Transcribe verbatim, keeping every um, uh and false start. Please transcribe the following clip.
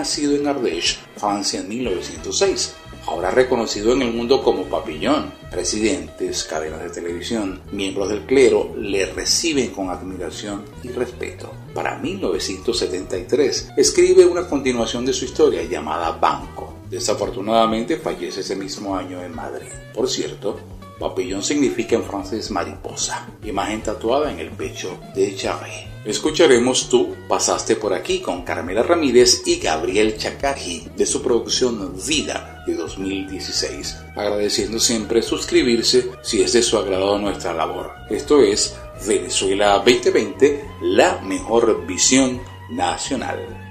nacido en Ardèche, Francia en mil novecientos seis. Ahora reconocido en el mundo como Papillon. Presidentes, cadenas de televisión, miembros del clero le reciben con admiración y respeto. Para mil novecientos setenta y tres escribe una continuación de su historia llamada Banco. Desafortunadamente fallece ese mismo año en Madrid. Por cierto, Papillon significa en francés mariposa, imagen tatuada en el pecho de Charret. Escucharemos Tú pasaste por aquí con Carmela Ramírez y Gabriel Chacagi de su producción Vida de dos mil dieciséis, agradeciendo siempre suscribirse si es de su agrado nuestra labor. Esto es Venezuela veinte veinte, la mejor visión nacional.